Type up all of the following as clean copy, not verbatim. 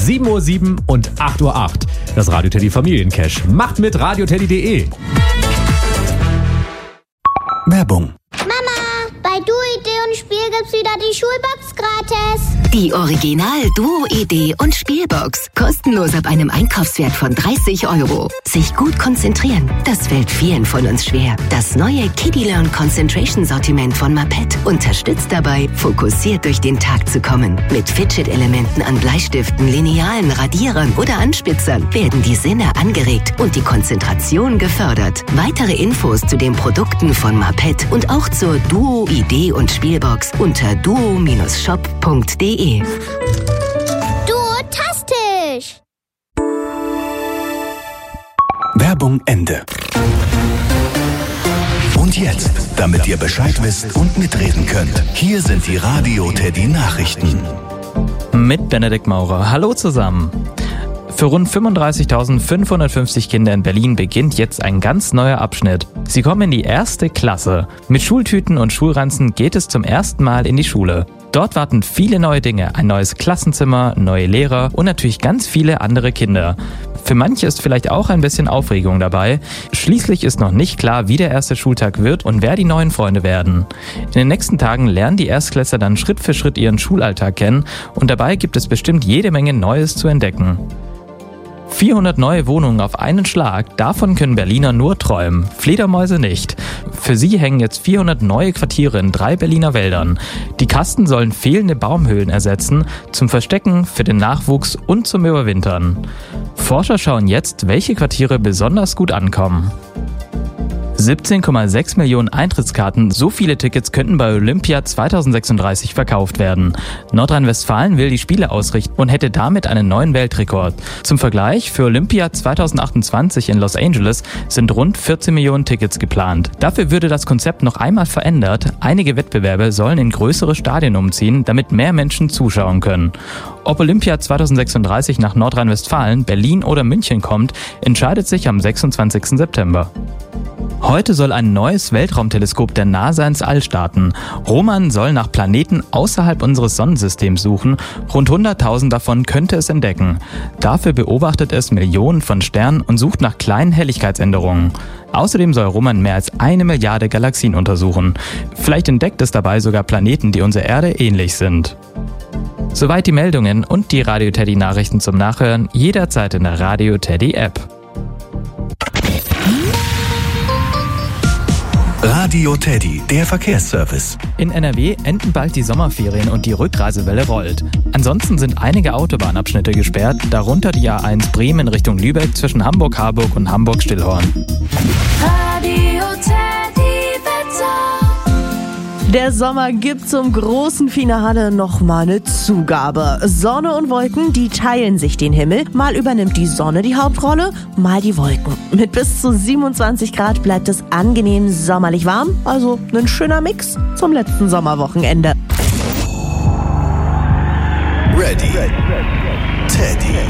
7:07 Uhr und 8:08 Uhr. Das Radio Teddy Familiencash. Macht mit radioteddy.de. Werbung. Mama, bei Duo-Idee und Spiel gibt's wieder die Schulbox gratis. Die Original Duo-Idee und Spielbox. Kostenlos ab einem Einkaufswert von 30 €. Sich gut konzentrieren, das fällt vielen von uns schwer. Das neue Kiddie Learn Concentration Sortiment von Mapet unterstützt dabei, fokussiert durch den Tag zu kommen. Mit Fidget-Elementen an Bleistiften, Linealen, Radierern oder Anspitzern werden die Sinne angeregt und die Konzentration gefördert. Weitere Infos zu den Produkten von Mapet und auch zur Duo-Idee und Spielbox unter duo-shop.de. Duotastisch! Werbung Ende. Und jetzt, damit ihr Bescheid wisst und mitreden könnt, hier sind die Radio Teddy Nachrichten. Mit Benedikt Maurer. Hallo zusammen. Für rund 35.550 Kinder in Berlin beginnt jetzt ein ganz neuer Abschnitt. Sie kommen in die 1. Klasse. Mit Schultüten und Schulranzen geht es zum ersten Mal in die Schule. Dort warten viele neue Dinge, ein neues Klassenzimmer, neue Lehrer und natürlich ganz viele andere Kinder. Für manche ist vielleicht auch ein bisschen Aufregung dabei. Schließlich ist noch nicht klar, wie der erste Schultag wird und wer die neuen Freunde werden. In den nächsten Tagen lernen die Erstklässler dann Schritt für Schritt ihren Schulalltag kennen und dabei gibt es bestimmt jede Menge Neues zu entdecken. 400 neue Wohnungen auf einen Schlag, davon können Berliner nur träumen, Fledermäuse nicht. Für sie hängen jetzt 400 neue Quartiere in 3 Berliner Wäldern. Die Kasten sollen fehlende Baumhöhlen ersetzen, zum Verstecken, für den Nachwuchs und zum Überwintern. Forscher schauen jetzt, welche Quartiere besonders gut ankommen. 17,6 Millionen Eintrittskarten, so viele Tickets könnten bei Olympia 2036 verkauft werden. Nordrhein-Westfalen will die Spiele ausrichten und hätte damit einen neuen Weltrekord. Zum Vergleich, für Olympia 2028 in Los Angeles sind rund 14 Millionen Tickets geplant. Dafür würde das Konzept noch einmal verändert. Einige Wettbewerbe sollen in größere Stadien umziehen, damit mehr Menschen zuschauen können. Ob Olympia 2036 nach Nordrhein-Westfalen, Berlin oder München kommt, entscheidet sich am 26. September. Heute soll ein neues Weltraumteleskop der NASA ins All starten. Roman soll nach Planeten außerhalb unseres Sonnensystems suchen. Rund 100.000 davon könnte es entdecken. Dafür beobachtet es Millionen von Sternen und sucht nach kleinen Helligkeitsänderungen. Außerdem soll Roman mehr als 1 Milliarde Galaxien untersuchen. Vielleicht entdeckt es dabei sogar Planeten, die unserer Erde ähnlich sind. Soweit die Meldungen und die Radio Teddy Nachrichten zum Nachhören jederzeit in der Radio Teddy App. Radio Teddy, der Verkehrsservice. In NRW enden bald die Sommerferien und die Rückreisewelle rollt. Ansonsten sind einige Autobahnabschnitte gesperrt, darunter die A1 Bremen in Richtung Lübeck zwischen Hamburg-Harburg und Hamburg-Stillhorn. Radio Teddy Wetter. Der Sommer gibt zum großen Finale nochmal eine Zugabe. Sonne und Wolken, die teilen sich den Himmel. Mal übernimmt die Sonne die Hauptrolle, mal die Wolken. Mit bis zu 27 Grad bleibt es angenehm sommerlich warm. Also ein schöner Mix zum letzten Sommerwochenende. Ready, Teddy.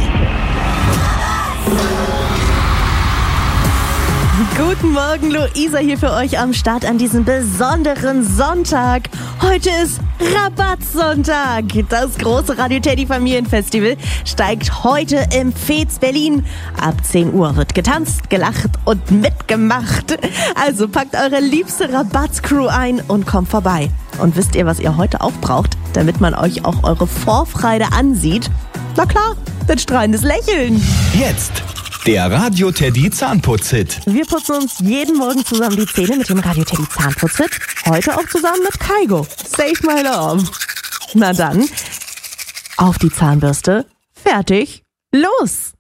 Guten Morgen, Luisa hier für euch am Start an diesem besonderen Sonntag. Heute ist Rabattsonntag. Das große Radio Teddy Familienfestival steigt heute im Veets Berlin. Ab 10 Uhr wird getanzt, gelacht und mitgemacht. Also packt eure liebste Rabattcrew ein und kommt vorbei. Und wisst ihr, was ihr heute auch braucht, damit man euch auch eure Vorfreude ansieht? Na klar, ein strahlendes Lächeln. Jetzt der Radio Teddy Zahnputz-Hit. Wir putzen uns jeden Morgen zusammen die Zähne mit dem Radio Teddy Zahnputz-Hit. Heute auch zusammen mit Kaigo. Save my alarm. Na dann, auf die Zahnbürste. Fertig. Los!